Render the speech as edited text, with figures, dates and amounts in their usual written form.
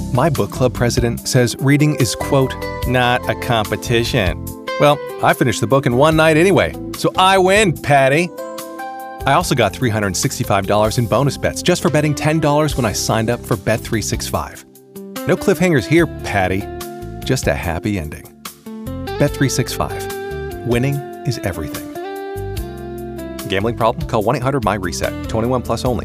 My book club president says reading is, quote, not a competition. Well, I finished the book in one night anyway, so I win, Patty. I also got $365 in bonus bets just for betting $10 when I signed up for Bet365. No cliffhangers here, Patty. Just a happy ending. Bet365. Winning is everything. Gambling problem? Call 1-800-MY-RESET. 21 plus only.